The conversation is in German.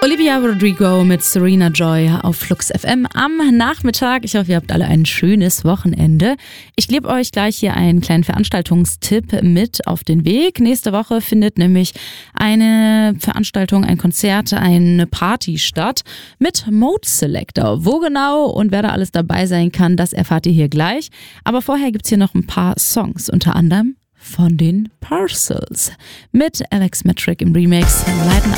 Olivia Rodrigo mit Serena Joy auf Flux FM am Nachmittag. Ich hoffe, ihr habt alle ein schönes Wochenende. Ich gebe euch gleich hier einen kleinen Veranstaltungstipp mit auf den Weg. Nächste Woche findet nämlich eine Veranstaltung, ein Konzert, eine Party statt mit Mode Selector. Wo genau und wer da alles dabei sein kann, das erfahrt ihr hier gleich. Aber vorher gibt's hier noch ein paar Songs, unter anderem von den Parcels mit Alex Metric im Remix. Leiten